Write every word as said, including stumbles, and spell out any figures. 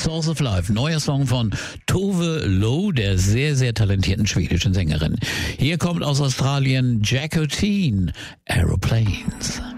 Source of Life, neuer Song von Tove Lo, der sehr, sehr talentierten schwedischen Sängerin. Hier kommt aus Australien Jacotine, Aeroplanes.